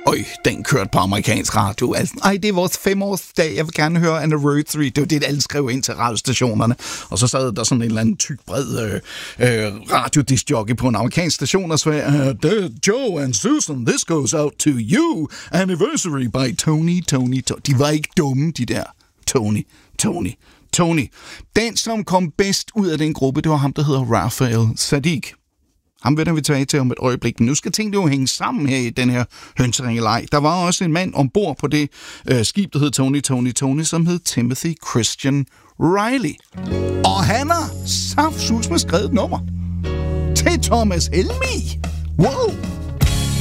Den kørte på amerikansk radio. Altså, det er vores 5-årsdag. Jeg vil gerne høre Anniversary. Det var det, alle skrev ind til radiostationerne. Og så sad der sådan en eller anden tyk, bred radiodiscjockey på en amerikansk station og sagde, Joe and Susan, this goes out to you. Anniversary by Tony. De var ikke dumme, de der. Tony. Den, som kom bedst ud af den gruppe, det var ham, der hedder Raphael Saadiq. Ham vender vi tilbage til om et øjeblik, men nu skal tingene jo hænge sammen her i den her hønseringeleg. Der var også en mand ombord på det skib, der hed Tony, som hed Timothy Christian Riley. Og han har saftsus med skrevet nummer til Thomas Helmig. Wow!